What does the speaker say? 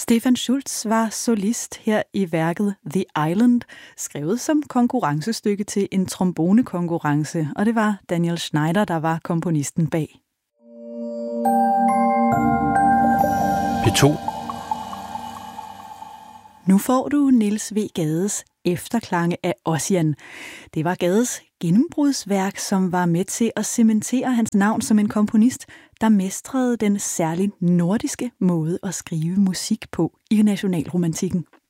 Stefan Schultz var solist her i værket The Island, skrevet som konkurrencestykke til en trombonekonkurrence, og det var Daniel Schneider, der var komponisten bag. P2. Nu får du Niels W. Gades efterklange af Ossian. Det var Gades gennembrudsværk, som var med til at cementere hans navn som en komponist, der mestrede den særligt nordiske måde at skrive musik på i nationalromantikken.